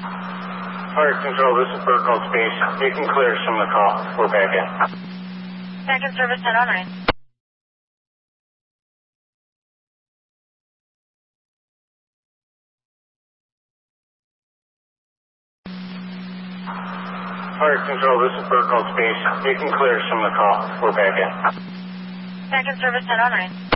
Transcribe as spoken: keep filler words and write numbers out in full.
Fire Control, this is Burke Old Space. You can clear some of the call. We're back in. Back in service ten oh nine. Fire Control, this is Burke Old Space. You can clear some of the call. We're back in. Back in service ten oh nine.